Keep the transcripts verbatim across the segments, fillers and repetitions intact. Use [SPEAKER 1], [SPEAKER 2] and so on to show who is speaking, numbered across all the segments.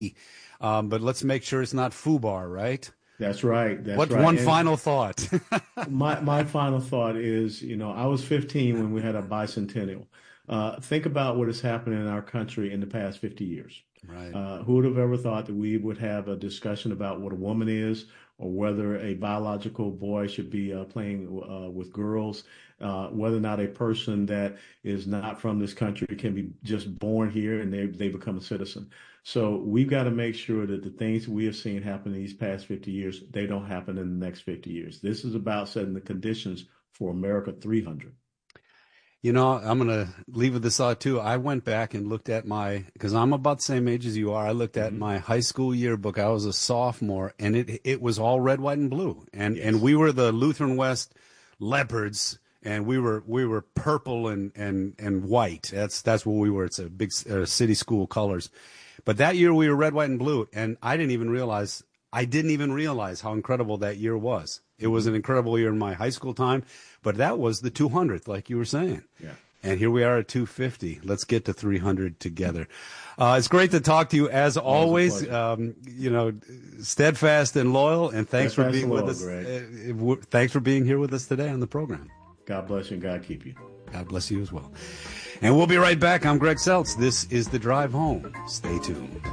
[SPEAKER 1] Um, but let's make sure it's not FUBAR, right?
[SPEAKER 2] That's right. That's
[SPEAKER 1] What's
[SPEAKER 2] right.
[SPEAKER 1] one
[SPEAKER 2] And
[SPEAKER 1] final thought?
[SPEAKER 2] my my final thought is, you know, I was fifteen when we had a bicentennial. Uh, think about what has happened in our country in the past fifty years.
[SPEAKER 1] Right.
[SPEAKER 2] Uh, who would have ever thought that we would have a discussion about what a woman is, or whether a biological boy should be uh, playing uh, with girls, uh, whether or not a person that is not from this country can be just born here and they, they become a citizen. So we've got to make sure that the things we have seen happen in these past fifty years, they don't happen in the next fifty years. This is about setting the conditions for America three hundred.
[SPEAKER 1] You know, I'm going to leave with this thought, too. I went back and looked at my, because I'm about the same age as you are. I looked at mm-hmm. my high school yearbook. I was a sophomore, and it it was all red, white, and blue. And yes. and we were the Lutheran West Leopards, and we were we were purple and, and, and white. That's that's what we were. It's a big uh, city school colors. But that year we were red, white, and blue, and I didn't even realize, I didn't even realize how incredible that year was. It was an incredible year in my high school time, but that was the two hundredth, like you were saying.
[SPEAKER 2] Yeah.
[SPEAKER 1] And here we are at two fifty. Let's get to three hundred together. Uh, it's great to talk to you as always. Um, you know, steadfast and loyal, and thanks steadfast for being with us. Uh, thanks for being here with us today on the program.
[SPEAKER 2] God bless you and God keep you.
[SPEAKER 1] God bless you as well. And we'll be right back. I'm Greg Seltz. This is The Drive Home. Stay tuned.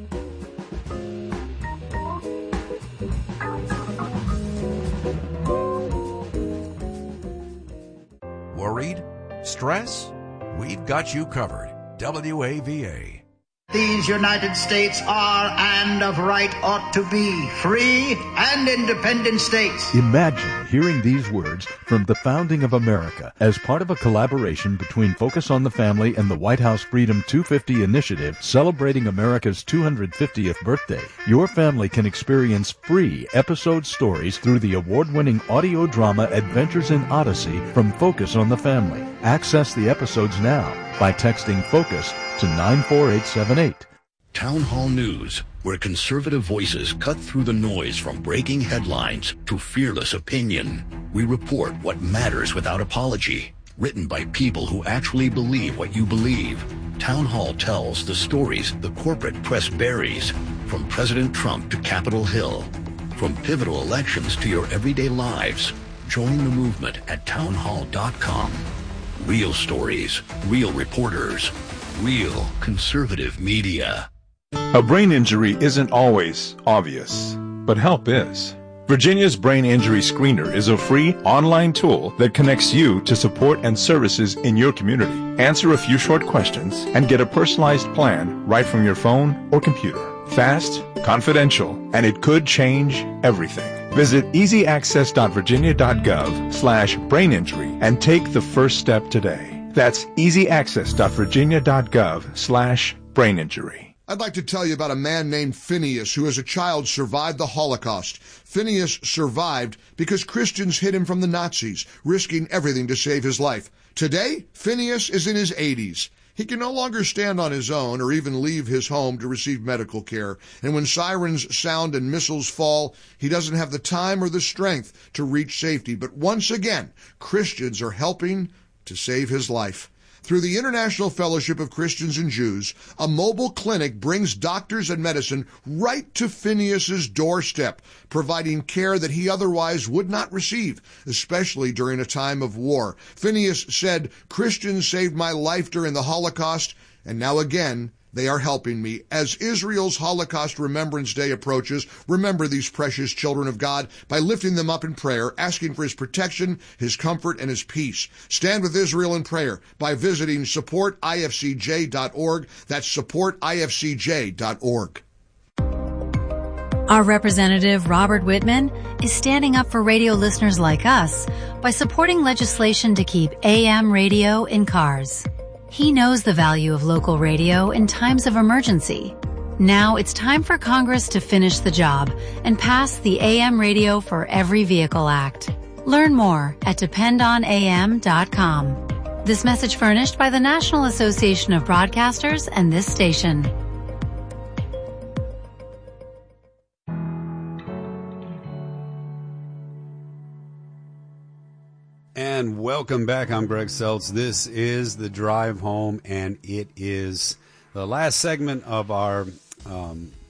[SPEAKER 3] Worried? Stress? We've got you covered. W A V A.
[SPEAKER 4] These United States are, and of right ought to be, free and independent states.
[SPEAKER 5] Imagine hearing these words from the founding of America as part of a collaboration between Focus on the Family and the White House Freedom two fifty initiative celebrating America's two hundred fiftieth birthday. Your family can experience free episode stories through the award-winning audio drama Adventures in Odyssey from Focus on the Family. Access the episodes now by texting FOCUS to nine four eight seven eight.
[SPEAKER 6] Town Hall News, where conservative voices cut through the noise from breaking headlines to fearless opinion. We report what matters without apology. Written by people who actually believe what you believe. Town Hall tells the stories the corporate press buries, from President Trump to Capitol Hill. From pivotal elections to your everyday lives. Join the movement at town hall dot com. Real stories, real reporters, real conservative media.
[SPEAKER 7] A brain injury isn't always obvious, but help is. Virginia's Brain Injury Screener is a free online tool that connects you to support and services in your community. Answer a few short questions and get a personalized plan right from your phone or computer. Fast, confidential, and it could change everything. Visit easyaccess dot virginia dot gov slash brain injury and take the first step today. That's easyaccess dot virginia dot gov slash brain injury.
[SPEAKER 8] I'd like to tell you about a man named Phineas who as a child survived the Holocaust. Phineas survived because Christians hid him from the Nazis, risking everything to save his life. Today, Phineas is in his eighties. He can no longer stand on his own or even leave his home to receive medical care. And when sirens sound and missiles fall, he doesn't have the time or the strength to reach safety. But once again, Christians are helping to save his life. Through the International Fellowship of Christians and Jews, a mobile clinic brings doctors and medicine right to Phineas's doorstep, providing care that he otherwise would not receive, especially during a time of war. Phineas said, "Christians saved my life during the Holocaust, and now again, they are helping me." As Israel's Holocaust Remembrance Day approaches, remember these precious children of God by lifting them up in prayer, asking for his protection, his comfort, and his peace. Stand with Israel in prayer by visiting support I F C J dot org. That's support I F C J dot org.
[SPEAKER 9] Our representative, Robert Whitman, is standing up for radio listeners like us by supporting legislation to keep A M radio in cars. He knows the value of local radio in times of emergency. Now it's time for Congress to finish the job and pass the A M Radio for Every Vehicle Act. Learn more at depend on A M dot com. This message furnished by the National Association of Broadcasters and this station.
[SPEAKER 1] And welcome back. I'm Greg Seltz. This is The Drive Home, and it is the last segment of our um,